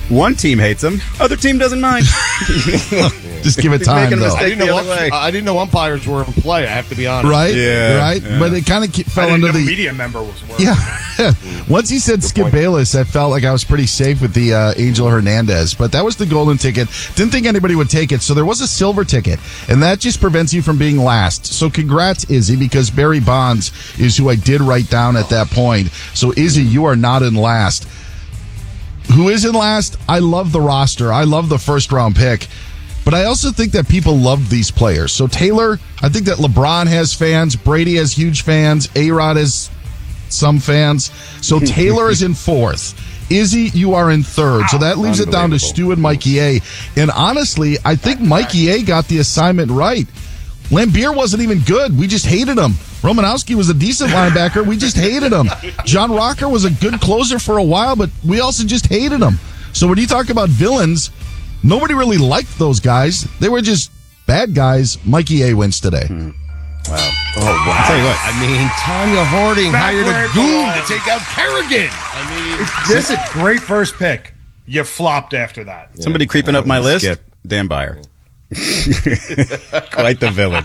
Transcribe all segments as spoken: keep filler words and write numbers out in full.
One team hates him, other team doesn't mind. Just give it time, though. I didn't, know ump- I didn't know umpires were in play, I have to be honest. Right? Yeah. Right? Yeah. But it kind of fell I under didn't know the... media member was working. Yeah. Once he said Skip Bayless, I felt like I was pretty safe with the uh, Angel Hernandez. But that was the golden ticket. Didn't think anybody would take it, so there was a silver ticket. And that just prevents you from being last. So congrats, Izzy, because Barry Bonds is who I did write down at that point. So, Izzy, you are not in last. Who is in last? I love the roster. I love the first round pick. But I also think that people love these players. So Taylor, I think that LeBron has fans. Brady has huge fans. A-Rod has some fans. So Taylor is in fourth. Izzy, you are in third. So that leaves it down to Stu and Mikey A. And honestly, I think Mikey A got the assignment right. Lambier wasn't even good. We just hated him. Romanowski was a decent linebacker. We just hated him. John Rocker was a good closer for a while, but we also just hated him. So when you talk about villains, nobody really liked those guys. They were just bad guys. Mikey A wins today. Hmm. Wow. Oh, wow. I'll tell you what. I mean, Tanya Harding Back hired where a it goon belongs. to take out Kerrigan. I mean, This is a great first pick. You flopped after that. Somebody creeping up my list? Skip. Dan Byer. Quite the villain.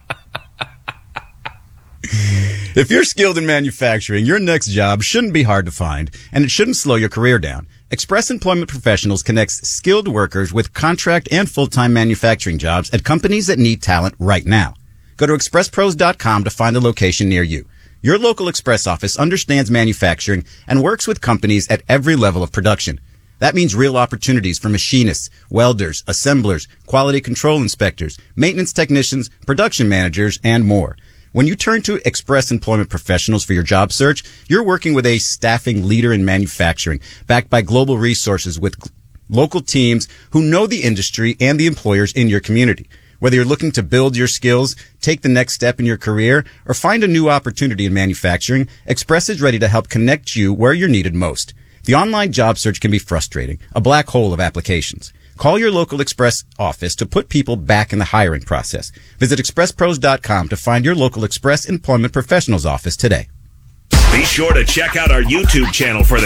If you're skilled in manufacturing, your next job shouldn't be hard to find, and it shouldn't slow your career down. Express Employment Professionals connects skilled workers with contract and full-time manufacturing jobs at companies that need talent right now. Go to express pros dot com to find a location near you. Your local Express office understands manufacturing and works with companies at every level of production. That means real opportunities for machinists, welders, assemblers, quality control inspectors, maintenance technicians, production managers, and more. When you turn to Express Employment Professionals for your job search, you're working with a staffing leader in manufacturing, backed by global resources with g- local teams who know the industry and the employers in your community. Whether you're looking to build your skills, take the next step in your career, or find a new opportunity in manufacturing, Express is ready to help connect you where you're needed most. The online job search can be frustrating, a black hole of applications. Call your local Express office to put people back in the hiring process. Visit express pros dot com to find your local Express Employment Professionals office today. Be sure to check out our YouTube channel for the